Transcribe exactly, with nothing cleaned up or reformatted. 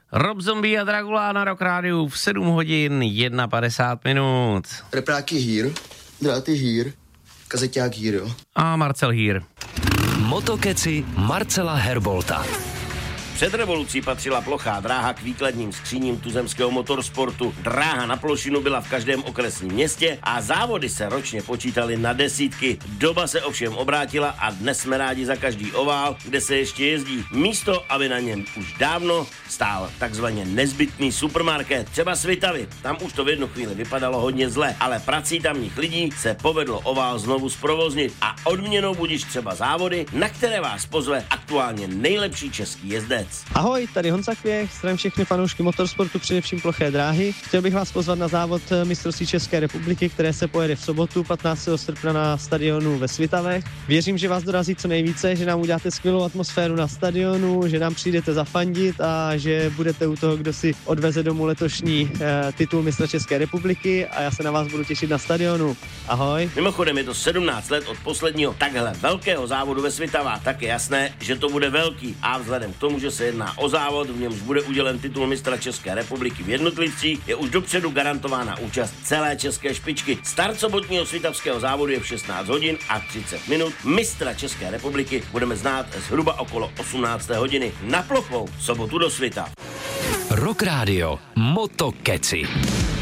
Rob Zombie a Dragula na Rock Rádiu v sedm hodin padesát jedna minut. Repráky hýr, dráty hýr, kazeťák hýr, jo. A Marcel Hýr. Motokeci Marcela Herbolta. Před revolucí patřila plochá dráha k výkladním skříním tuzemského motorsportu. Dráha na plošinu byla v každém okresním městě a závody se ročně počítaly na desítky. Doba se ovšem obrátila a dnes jsme rádi za každý ovál, kde se ještě jezdí. Místo, aby na něm už dávno stál takzvaně nezbytný supermarket. Třeba Svitavy, tam už to v jednu chvíli vypadalo hodně zle, ale prací tamních lidí se povedlo ovál znovu zprovoznit a odměnou budiš třeba závody, na které vás pozve aktuálně nejlepší český jezdec. Ahoj, tady Honza Kvěch, zdravím všechny fanoušky motorsportu, především ploché dráhy. Chtěl bych vás pozvat na závod mistrovství České republiky, které se pojede v sobotu patnáctého srpna na stadionu ve Svitavech. Věřím, že vás dorazí co nejvíce, že nám uděláte skvělou atmosféru na stadionu, že nám přijdete zafandit a že budete u toho, kdo si odveze domů letošní eh, titul mistra České republiky a já se na vás budu těšit na stadionu. Ahoj. Mimochodem je to sedmnáct let od posledního takhle velkého závodu ve Svitavách, tak je jasné, že to bude velký a vzhledem k tomu, že se jedná o závod, v němž bude udělen titul mistra České republiky v jednotlivcích, je už dopředu garantována účast celé české špičky. Start sobotního svitavského závodu je v šestnáct hodin a třicet minut. Mistra České republiky budeme znát zhruba okolo osmnácté hodiny. Na plochou sobotu do Svitav. Rock Radio Motokeci.